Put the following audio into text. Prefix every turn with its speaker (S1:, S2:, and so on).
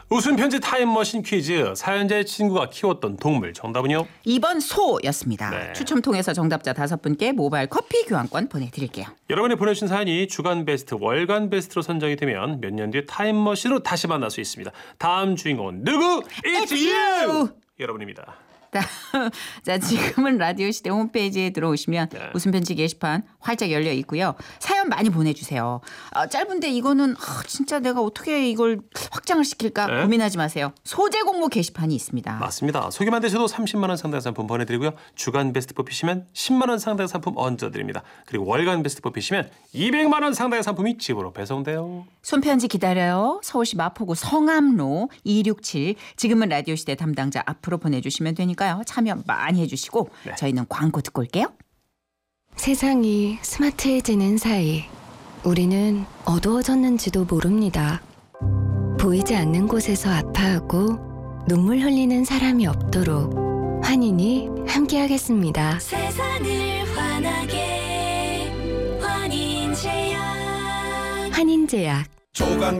S1: 웃음 편지 타임머신 퀴즈. 사연자의 친구가 키웠던 동물 정답은요?
S2: 2번 소였습니다.
S1: 네.
S2: 추첨 통해서 정답자 5분께 모바일 커피 교환권 보내드릴게요.
S1: 여러분이 보내주신 사연이 주간 베스트, 월간 베스트로 선정이 되면 몇 년 뒤에 타임머신으로 다시 만날 수 있습니다. 다음 주인공은 누구? It's you! 여러분입니다.
S2: 자, 지금은 라디오 시대 홈페이지에 들어오시면
S1: 네.
S2: 웃음 편지 게시판 활짝 열려 있고요. 사연 많이 보내주세요. 짧은데 이거는 진짜 내가 어떻게 이걸 확장을 시킬까
S1: 네.
S2: 고민하지 마세요. 소재 공모 게시판이 있습니다.
S1: 맞습니다. 소개만 되셔도 30만 원 상당 상품 보내드리고요. 주간 베스트 뽑히시면 10만 원 상당 상품 얹어드립니다. 그리고 월간 베스트 뽑히시면 200만 원 상당의 상품이 집으로 배송돼요.
S2: 손편지 기다려요. 서울시 마포구 성암로 267. 지금은 라디오 시대 담당자 앞으로 보내주시면 되니까요. 참여 많이 해주시고
S1: 네.
S2: 저희는 광고 듣고 올게요.
S3: 세상이 스마트해지는 사이 우리는 어두워졌는지도 모릅니다. 보이지 않는 곳에서 아파하고 눈물 흘리는 사람이 없도록 환인이 함께하겠습니다.
S4: 세상을 환하게 환인제약
S3: 환인제약